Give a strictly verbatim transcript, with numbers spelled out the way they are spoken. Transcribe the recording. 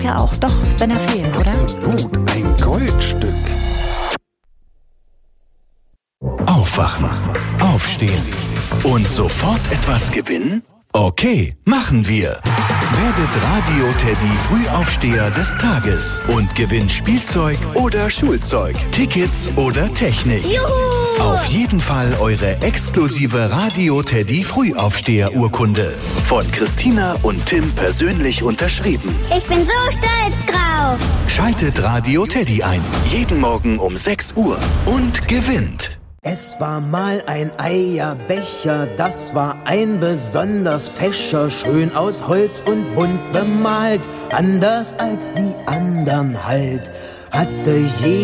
ja auch, doch, wenn er fehlt, oder? Absolut, ein Goldstück. Aufwachen, aufstehen und sofort etwas gewinnen? Okay, machen wir. Werdet Radio-Teddy Frühaufsteher des Tages und gewinnt Spielzeug oder Schulzeug, Tickets oder Technik. Juhu! Auf jeden Fall eure exklusive Radio-Teddy Frühaufsteher-Urkunde. Von Christina und Tim persönlich unterschrieben. Ich bin so stolz drauf. Schaltet Radio-Teddy ein, jeden Morgen um sechs Uhr und gewinnt. Es war mal ein Eierbecher, das war ein besonders fescher, schön aus Holz und bunt bemalt, anders als die andern halt, hatte je